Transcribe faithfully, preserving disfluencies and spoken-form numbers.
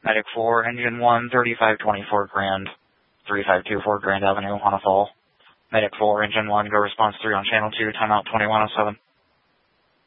Medic four, Engine one, thirty-five twenty-four Grand, three five two four Grand Avenue, on a fall. Medic four, Engine one, go response three on Channel two, timeout twenty-one oh seven.